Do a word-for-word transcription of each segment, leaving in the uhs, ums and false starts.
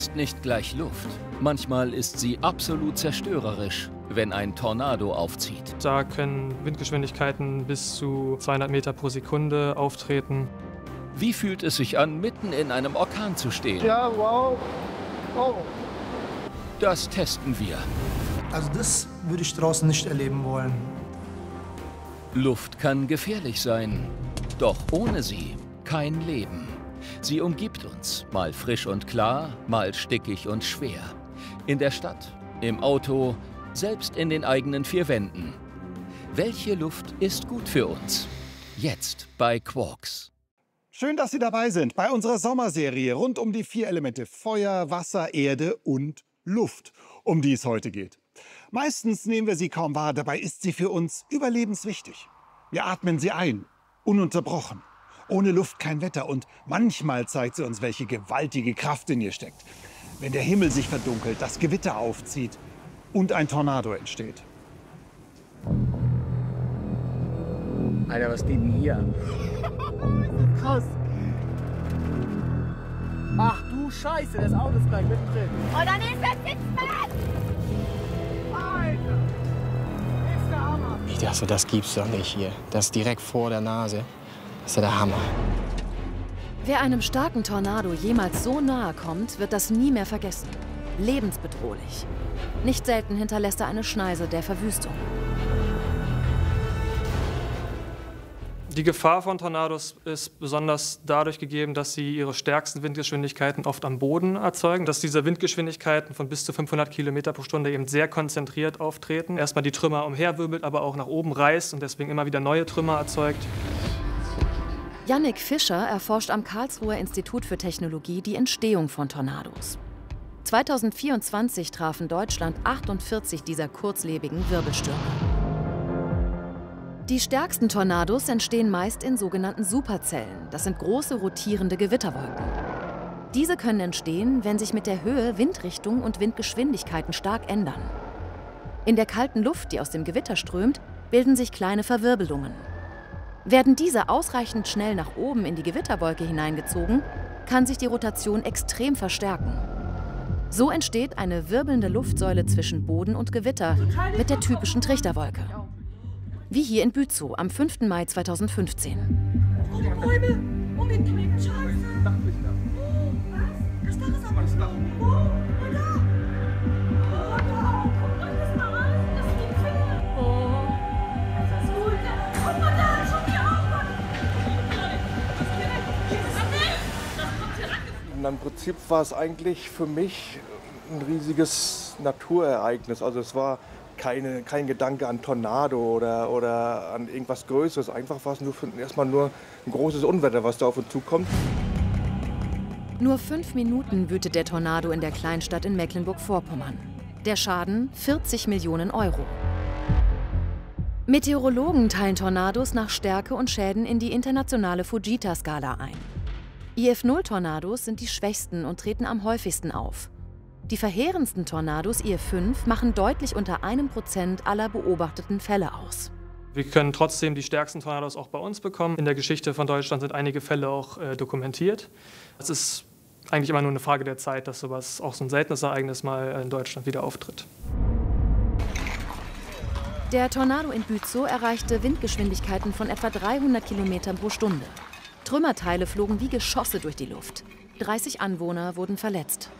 Ist nicht gleich Luft. Manchmal ist sie absolut zerstörerisch, wenn ein Tornado aufzieht. Da können Windgeschwindigkeiten bis zu zweihundert Meter pro Sekunde auftreten. Wie fühlt es sich an, mitten in einem Orkan zu stehen? Ja, wow. Oh. Das testen wir. Also das würde ich draußen nicht erleben wollen. Luft kann gefährlich sein, doch ohne sie kein Leben. Sie umgibt uns, mal frisch und klar, mal stickig und schwer. In der Stadt, im Auto, selbst in den eigenen vier Wänden. Welche Luft ist gut für uns? Jetzt bei Quarks. Schön, dass Sie dabei sind bei unserer Sommerserie rund um die vier Elemente Feuer, Wasser, Erde und Luft, um die es heute geht. Meistens nehmen wir sie kaum wahr, dabei ist sie für uns überlebenswichtig. Wir atmen sie ein, ununterbrochen. Ohne Luft kein Wetter und manchmal zeigt sie uns, welche gewaltige Kraft in ihr steckt. Wenn der Himmel sich verdunkelt, das Gewitter aufzieht und ein Tornado entsteht. Alter, was geht denn hier? Krass. Ach du Scheiße, das Auto ist gleich mittendrin. Und dann ist das Sitzfest! Alter! Das ist der Hammer. Ich dachte, das gibt's doch nicht hier. Das ist direkt vor der Nase. Das ist ja der Hammer. Wer einem starken Tornado jemals so nahe kommt, wird das nie mehr vergessen. Lebensbedrohlich. Nicht selten hinterlässt er eine Schneise der Verwüstung. Die Gefahr von Tornados ist besonders dadurch gegeben, dass sie ihre stärksten Windgeschwindigkeiten oft am Boden erzeugen, dass diese Windgeschwindigkeiten von bis zu fünfhundert Kilometer pro Stunde eben sehr konzentriert auftreten. Erstmal die Trümmer umherwirbelt, aber auch nach oben reißt und deswegen immer wieder neue Trümmer erzeugt. Jannik Fischer erforscht am Karlsruher Institut für Technologie die Entstehung von Tornados. zweitausendvierundzwanzig trafen Deutschland achtundvierzig dieser kurzlebigen Wirbelstürme. Die stärksten Tornados entstehen meist in sogenannten Superzellen. Das sind große rotierende Gewitterwolken. Diese können entstehen, wenn sich mit der Höhe Windrichtung und Windgeschwindigkeiten stark ändern. In der kalten Luft, die aus dem Gewitter strömt, bilden sich kleine Verwirbelungen. Werden diese ausreichend schnell nach oben in die Gewitterwolke hineingezogen, kann sich die Rotation extrem verstärken. So entsteht eine wirbelnde Luftsäule zwischen Boden und Gewitter mit der typischen Trichterwolke. Wie hier in Bützow am fünften Mai zweitausendfünfzehn. Um die Bäume, um den kleinen Scheiße. Was? Das Dach ist aber nicht da. Wo? Und da? Oh, da. Guck mal das mal an. Das ist die Finger. Oh. Das ist gut. Guck mal da. Schau dir auf. Das ist direkt. Das kommt hier ran. Und im Prinzip war es eigentlich für mich ein riesiges Naturereignis. Also es war Keine, kein Gedanke an Tornado oder, oder an irgendwas Größeres. Einfach war es nur für, erstmal nur ein großes Unwetter, was da auf uns zukommt. Nur fünf Minuten wütet der Tornado in der Kleinstadt in Mecklenburg-Vorpommern. Der Schaden vierzig Millionen Euro. Meteorologen teilen Tornados nach Stärke und Schäden in die internationale Fujita-Skala ein. I F null Tornados sind die schwächsten und treten am häufigsten auf. Die verheerendsten Tornados I F fünf machen deutlich unter einem Prozent aller beobachteten Fälle aus. Wir können trotzdem die stärksten Tornados auch bei uns bekommen. In der Geschichte von Deutschland sind einige Fälle auch äh, dokumentiert. Es ist eigentlich immer nur eine Frage der Zeit, dass sowas, auch so ein seltenes Ereignis mal in Deutschland wieder auftritt. Der Tornado in Bützow erreichte Windgeschwindigkeiten von etwa dreihundert Kilometern pro Stunde. Trümmerteile flogen wie Geschosse durch die Luft. dreißig Anwohner wurden verletzt.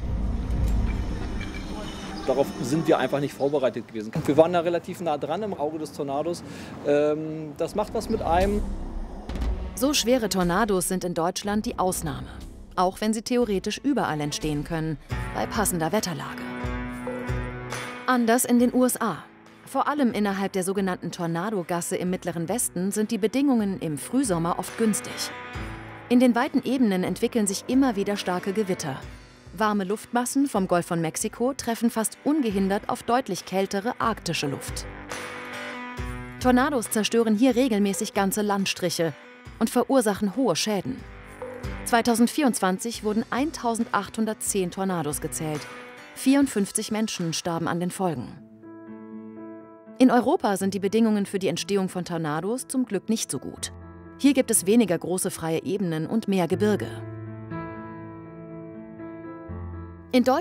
Darauf sind wir einfach nicht vorbereitet gewesen. Wir waren da relativ nah dran im Auge des Tornados. Ähm, das macht was mit einem. So schwere Tornados sind in Deutschland die Ausnahme. Auch wenn sie theoretisch überall entstehen können, bei passender Wetterlage. Anders in den U S A. Vor allem innerhalb der sogenannten Tornadogasse im Mittleren Westen sind die Bedingungen im Frühsommer oft günstig. In den weiten Ebenen entwickeln sich immer wieder starke Gewitter. Warme Luftmassen vom Golf von Mexiko treffen fast ungehindert auf deutlich kältere arktische Luft. Tornados zerstören hier regelmäßig ganze Landstriche und verursachen hohe Schäden. zweitausendvierundzwanzig wurden eintausendachthundertzehn Tornados gezählt. vierundfünfzig Menschen starben an den Folgen. In Europa sind die Bedingungen für die Entstehung von Tornados zum Glück nicht so gut. Hier gibt es weniger große freie Ebenen und mehr Gebirge. In Deutschland